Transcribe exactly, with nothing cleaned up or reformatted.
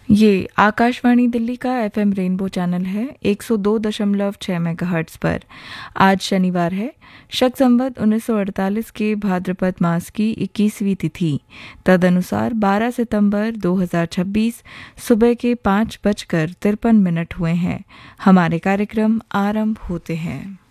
ये आकाशवाणी दिल्ली का FM rainbow channel है एक सौ दो दशमलव छह मेगाहर्ट्ज पर। आज शनिवार है, शक संवत उन्नीस सौ अड़तालीस के भाद्रपद मास की इक्कीसवीं तिथि, तदनुसार बारह सितंबर दो हज़ार छब्बीस सुबह के पाँच बजकर तिरपन मिनट हुए हैं। हमारे कार्यक्रम आरंभ होते हैं।